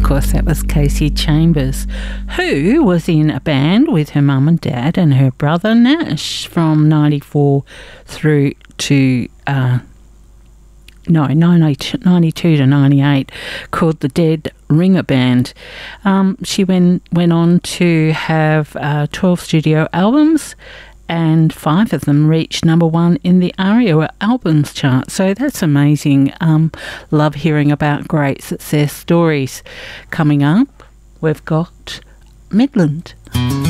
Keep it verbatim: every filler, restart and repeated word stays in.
course, that was Kasey Chambers, who was in a band with her mum and dad and her brother Nash from ninety-four through to uh, no ninety-two to ninety-eight, called the Dead Ringer Band. Um, she went went on to have uh, twelve studio albums, and five of them reached number one in the ARIA albums chart. So that's amazing. Um, love hearing about great success stories. Coming up, we've got Midland.